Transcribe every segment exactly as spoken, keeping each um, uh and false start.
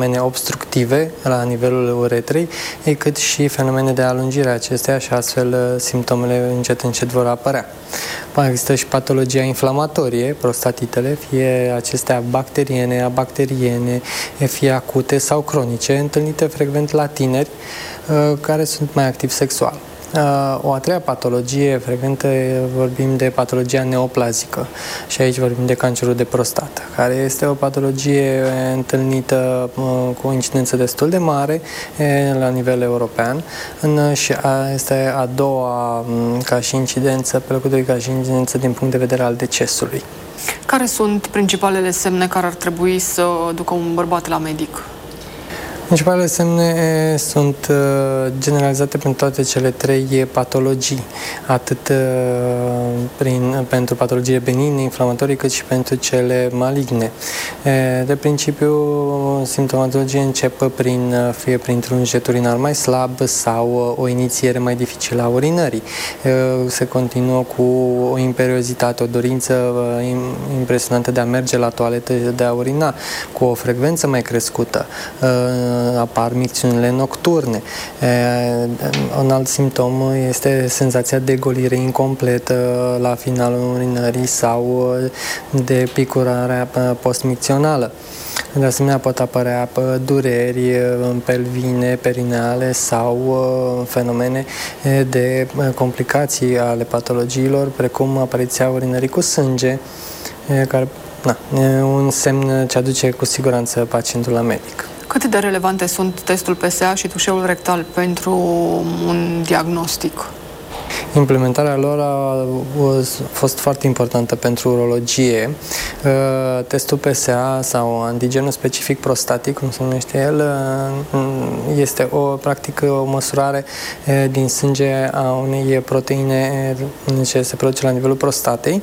fenomene obstructive la nivelul uretrei, cât și fenomene de alungire a acesteia și astfel simptomele încet încet vor apărea. Mai există și patologia inflamatorie, prostatitele, fie acestea bacteriene, abacteriene, fie acute sau cronice, întâlnite frecvent la tineri care sunt mai activi sexual. O a treia patologie frecventă, vorbim de patologia neoplazică și aici vorbim de cancerul de prostată, care este o patologie întâlnită cu o incidență destul de mare la nivel european și este a doua ca și incidență, pe locul doi ca și incidență din punct de vedere al decesului. Care sunt principalele semne care ar trebui să ducă un bărbat la medic? Principalele semne sunt generalizate pentru toate cele trei patologii, atât prin, pentru patologie benigne, inflamatorii, cât și pentru cele maligne. De principiu, simptomatologia începe prin, fie printr-un jet urinar mai slab sau o inițiere mai dificilă a urinării. Se continuă cu o imperiozitate, o dorință impresionantă de a merge la toaletă, de a urina, cu o frecvență mai crescută. Apar micțiunile nocturne. Un alt simptom este senzația de golire incompletă la finalul urinării sau de picurarea postmicțională. De asemenea, pot apărea dureri pelvine, perineale sau fenomene de complicații ale patologiilor, precum apariția urinării cu sânge, care na, e un semn ce aduce cu siguranță pacientul la medic. Cât de relevante sunt testul P S A și tușeul rectal pentru un diagnostic? Implementarea lor a fost foarte importantă pentru urologie. Testul P S A sau antigenul specific prostatic, cum se numește el, este o practică, o măsurare din sânge a unei proteine ce se produce la nivelul prostatei,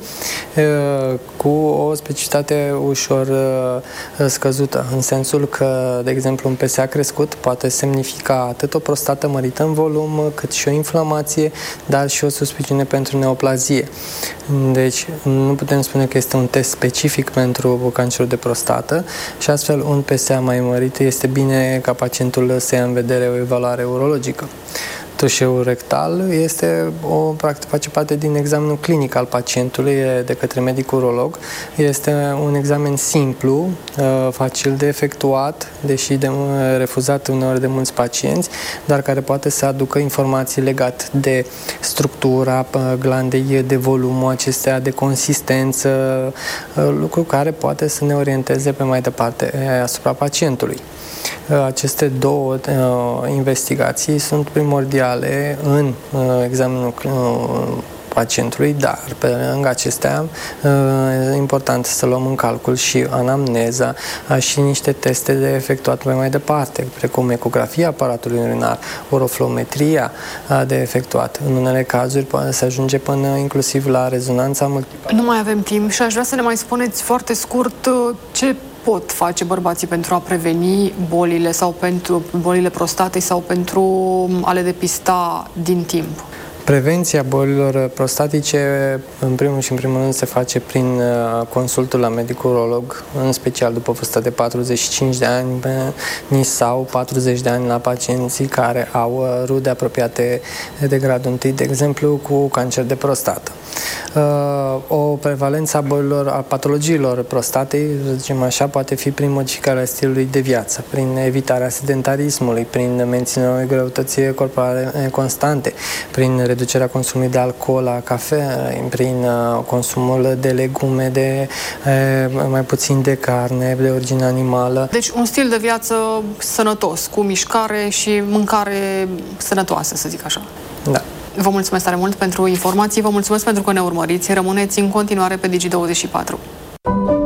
cu o specificitate ușor scăzută, în sensul că, de exemplu, un P S A crescut poate semnifica atât o prostată mărită în volum, cât și o inflamație, dar și o suspiciune pentru neoplazie. Deci, nu putem spune că este un test specific pentru cancerul de prostată și astfel un P S A mai mărit este bine ca pacientul să ia în vedere o evaluare urologică. Tușeul rectal este o practic face parte din examenul clinic al pacientului de către medic urolog. Este un examen simplu, facil de efectuat, deși de refuzat uneori de mulți pacienți, dar care poate să aducă informații legate de structura glandei, de volumul acestea, de consistență, lucru care poate să ne orienteze pe mai departe asupra pacientului. Aceste două uh, investigații sunt primordiale în uh, examenul uh, pacientului, dar pe lângă acestea e important să luăm în calcul și anamneza și niște teste de efectuat mai, mai departe, precum ecografia aparatului urinar, oroflometria de efectuat. În unele cazuri poate să ajunge până inclusiv la rezonanța multiplă. Nu mai avem timp și aș vrea să ne mai spuneți foarte scurt ce pot face bărbații pentru a preveni bolile sau pentru bolile prostatei sau pentru a le depista din timp. Prevenția bolilor prostatice, în primul și în primul rând, se face prin consultul la medic urolog, în special după vârsta de patruzeci și cinci de ani sau patruzeci de ani la pacienții care au rude apropiate de gradul întâi, de exemplu, cu cancer de prostată. O prevalență a bolilor, a patologiilor prostatei, să zicem așa, poate fi prin modificarea stilului de viață, prin evitarea sedentarismului, prin menținerea unei greutăți corporale constante, prin reducerea consumului de alcool, a cafea, prin consumul de legume, de mai puțin de carne, de origine animală. Deci un stil de viață sănătos, cu mișcare și mâncare sănătoasă, să zic așa. Da. Vă mulțumesc tare mult pentru informații, vă mulțumesc pentru că ne urmăriți. Rămâneți în continuare pe Digi douăzeci și patru.